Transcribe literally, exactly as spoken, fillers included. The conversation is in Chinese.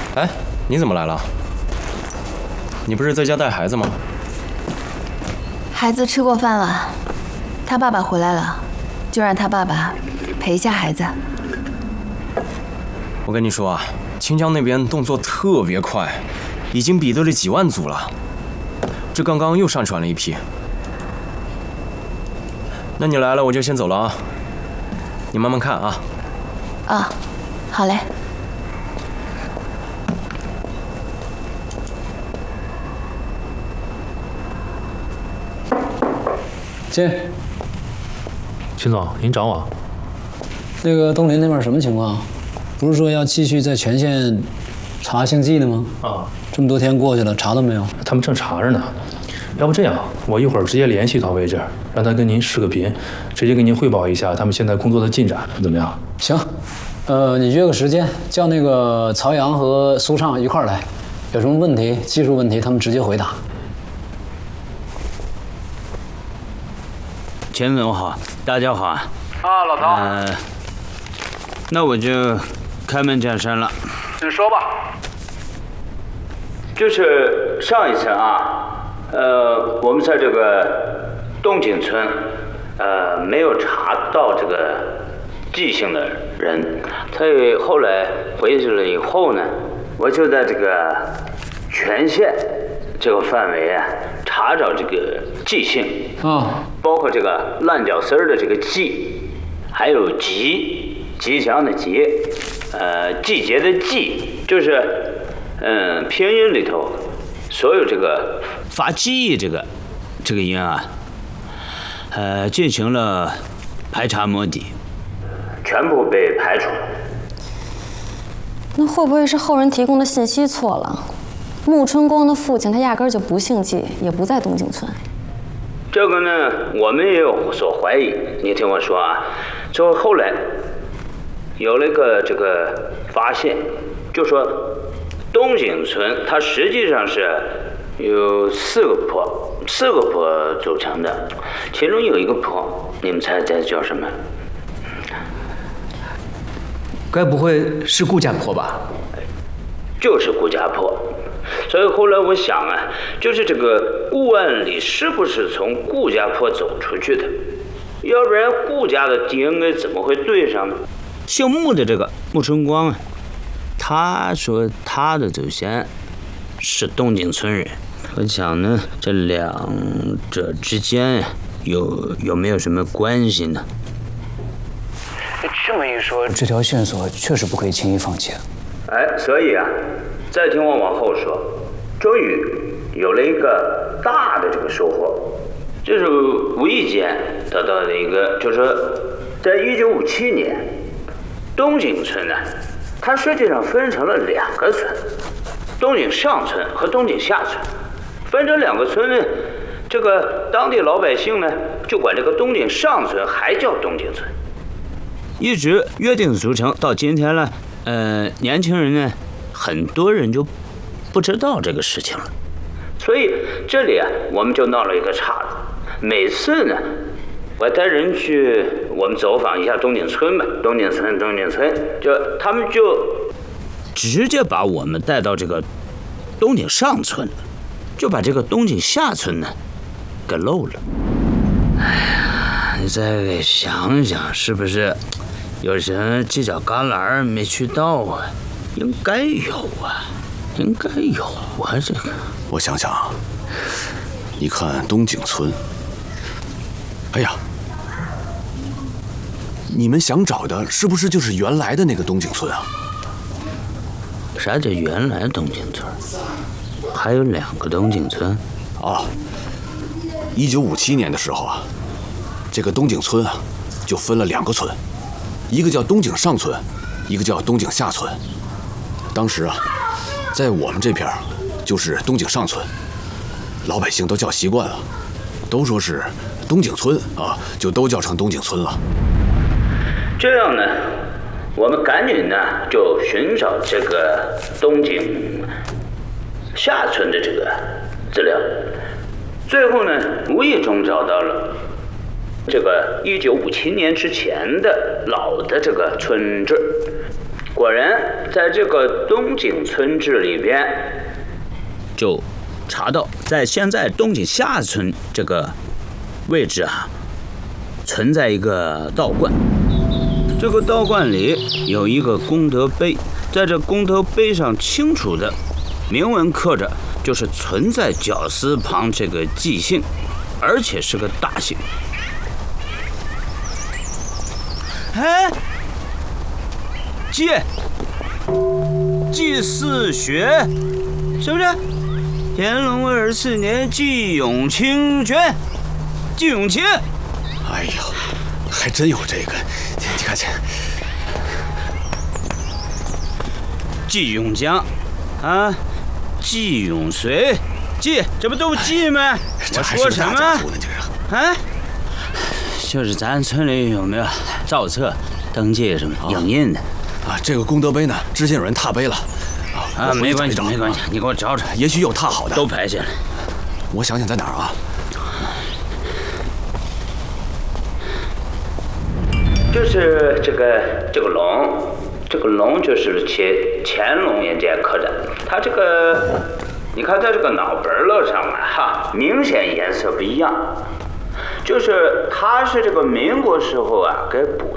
哎，你怎么来了？你不是在家带孩子吗？ 孩子吃过饭了，他爸爸回来了，就让他爸爸陪一下孩子。 我跟你说啊，清江那边动作特别快，已经比对了几万组了。这刚刚又上传了一批。那你来了，我就先走了啊。你慢慢看啊。 啊，好嘞。 进。 秦总，您找我？ 那个东林那边什么情况？不是说要继续在全县查姓纪的吗？ 啊， 这么多天过去了，查到没有？ 他们正查着呢。要不这样，我一会儿直接联系到位置，让他跟您视个频，直接给您汇报一下他们现在工作的进展，怎么样？ 行，呃，你约个时间，叫那个曹阳和苏畅一块儿来，有什么问题、技术问题，他们直接回答。 钱总好，大家好啊！ 啊，老曹。 呃，那我就开门见山了。 你说吧。 就是上一次啊，呃，我们在这个东景村，呃，没有查到这个记姓的人，所以后来回去了以后呢，我就在这个全县这个范围啊，查找这个记姓啊， 包括这个烂脚丝儿的这个季，还有吉，吉祥的吉，呃，季节的季，就是嗯，拼音里头所有这个发记这个这个音啊，呃，进行了排查摸底，全部被排除了。 那会不会是后人提供的信息错了？穆春光的父亲他压根儿就不姓季，也不在东景村。 这个呢，我们也有所怀疑。你听我说啊，就后来有了一个这个发现，就说东景村它实际上是有四个坡，四个坡组成的，其中有一个坡，你们猜猜叫什么？ 该不会是顾家坡吧？ 就是顾家坡。所以后来我想啊，就是这个顾万里是不是从顾家坡走出去的？要不然顾家的 D N A 怎么会对上呢？姓穆的这个穆春光啊，他说他的祖先是东景村人。我想呢，这两者之间有有没有什么关系呢？ 这么一说，这条线索确实不可以轻易放弃啊。 哎，所以啊，再听我往后说，终于有了一个大的这个收获，这是无意间得到的一个，就是说，在一九五七年，东景村呢，它实际上分成了两个村，东景上村和东景下村，分成两个村呢，这个当地老百姓呢，就管这个东景上村还叫东景村，一直约定俗成到今天了。呃，年轻人呢，很多人就不知道这个事情了，所以这里啊，我们就闹了一个岔子。每次呢，我带人去我们走访一下东景村吧，东景村，东景村，就他们就直接把我们带到这个东景上村了，就把这个东景下村呢给漏了。哎呀，你再给想想，是不是？有什么犄角旮旯没去到啊？应该有啊，应该有啊。这个， 我想想啊，你看东景村，哎呀，你们想找的是不是就是原来的那个东景村啊？ 啥叫原来东景村？还有两个东景村？ 啊，一九五七年的时候啊，这个东景村啊，就分了两个村。一个叫东景上村，一个叫东景下村。当时啊，在我们这片就是东景上村，老百姓都叫习惯了，都说是东景村啊，就都叫成东景村了。 这样呢，我们赶紧呢就寻找这个东景下村的这个资料，最后呢无意中找到了这个一九五七年之前的老的这个村志， 果然在这个东井村志里边，就查到在现在东井下村这个位置啊，存在一个道观。这个道观里有一个功德碑，在这功德碑上清楚的铭文刻着，就是存在绞丝旁这个祭姓，而且是个大姓。哎，祭祭祀学，是不是？乾隆二十四年，季永清捐，季永清。 哎呦，还真有这个，你看这。 季永江，啊，季永随，季，这不都季吗？我说什么？啊，就是咱村里有没有造册、登记什么影印的？ 啊，这个功德碑呢，之前有人踏碑了。 啊，没关系，没关系，你给我找找， 也许有踏好的， 都排下来。 我想想在哪儿啊？ 就是这个这个龙，这个龙就是乾乾隆年间刻的，它这个你看在这个脑本儿上啊，哈，明显颜色不一样，就是它是这个民国时候啊给补